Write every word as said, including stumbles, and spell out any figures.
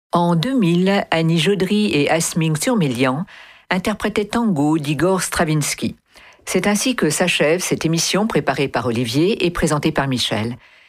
En deux mille, Annie Jaudry et Asming Surmélian interprétaient Tango d'Igor Stravinsky. C'est ainsi que s'achève cette émission préparée par Olivier et présentée par Michel.